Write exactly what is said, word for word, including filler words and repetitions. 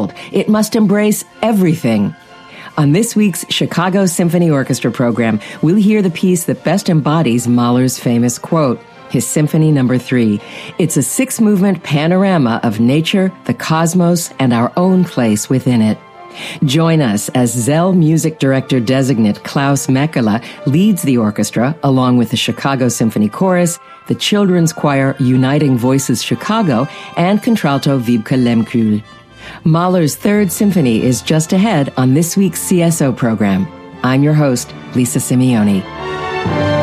world. It must embrace everything. On this week's Chicago Symphony Orchestra program, we'll hear the piece that best embodies Mahler's famous quote, his Symphony Number Three. It's a six-movement panorama of nature, the cosmos, and our own place within it. Join us as Zell Music Director Designate Klaus Mekela leads the orchestra, along with the Chicago Symphony Chorus, the Children's Choir Uniting Voices Chicago, and contralto Wiebke Lemkühl. Mahler's Third Symphony is just ahead on this week's C S O program. I'm your host, Lisa Simeone.